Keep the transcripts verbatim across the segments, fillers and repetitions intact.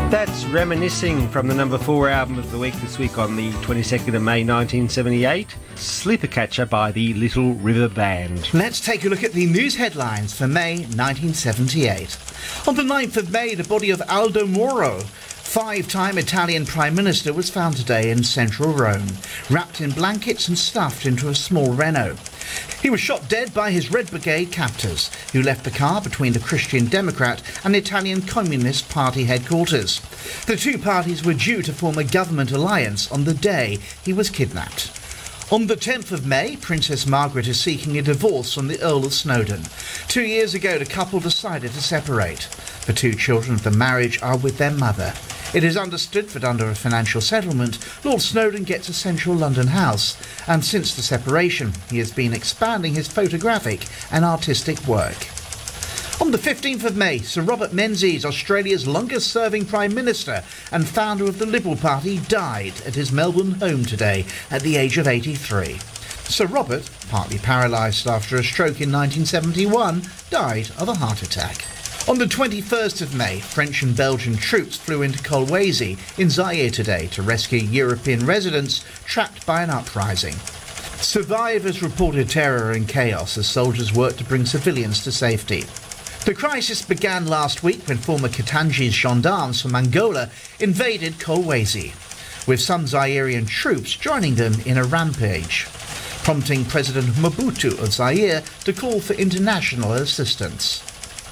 That's Reminiscing from the number four album of the week this week on the twenty-second of May nineteen seventy-eight, Sleeper Catcher by the Little River Band. Let's take a look at the news headlines for May nineteen seventy-eight. On the ninth of May, the body of Aldo Moro, five-time Italian Prime Minister, was found today in central Rome, wrapped in blankets and stuffed into a small Renault. He was shot dead by his Red Brigade captors, who left the car between the Christian Democrat and Italian Communist Party headquarters. The two parties were due to form a government alliance on the day he was kidnapped. On the tenth of May, Princess Margaret is seeking a divorce from the Earl of Snowdon. Two years ago, the couple decided to separate. The two children of the marriage are with their mother. It is understood that under a financial settlement, Lord Snowdon gets a central London house, and since the separation, he has been expanding his photographic and artistic work. On the fifteenth of May, Sir Robert Menzies, Australia's longest-serving Prime Minister and founder of the Liberal Party, died at his Melbourne home today at the age of eighty-three. Sir Robert, partly paralysed after a stroke in nineteen seventy-one, died of a heart attack. On the twenty-first of May, French and Belgian troops flew into Kolwezi in Zaire today to rescue European residents trapped by an uprising. Survivors reported terror and chaos as soldiers worked to bring civilians to safety. The crisis began last week when former Katangese gendarmes from Angola invaded Kolwezi, with some Zairean troops joining them in a rampage, prompting President Mobutu of Zaire to call for international assistance.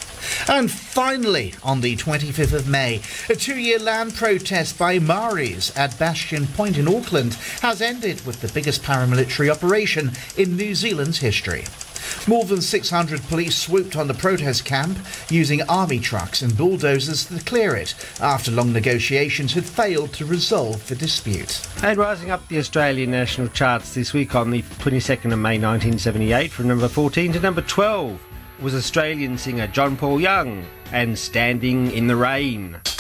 And finally, on the twenty-fifth of May, a two-year land protest by Maoris at Bastion Point in Auckland has ended with the biggest paramilitary operation in New Zealand's history. More than six hundred police swooped on the protest camp, using army trucks and bulldozers to clear it, after long negotiations had failed to resolve the dispute. And rising up the Australian national charts this week on the twenty-second of May nineteen seventy-eight, from number fourteen to number twelve, was Australian singer John Paul Young and Standing in the Rain.